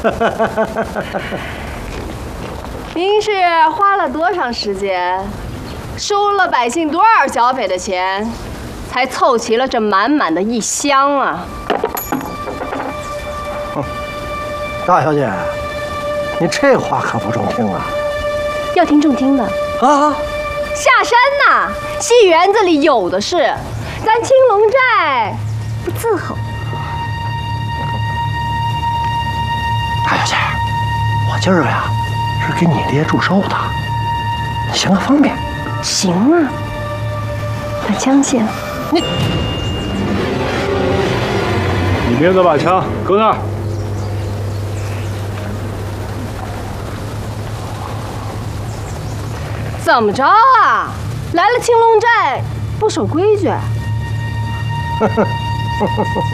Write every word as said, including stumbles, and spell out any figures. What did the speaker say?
您是花了多长时间，收了百姓多少剿匪的钱，才凑齐了这满满的一箱啊？ 哼，大小姐，你这话可不中听啊！ 要听中听的啊！ 下山呐，戏园子里有的是，咱青龙寨不伺候。 大小姐，我今儿呀是给你爹祝寿的，行个方便。 行啊，把枪卸了。你， 里面那把枪搁那儿。 怎么着啊？来了青龙寨不守规矩？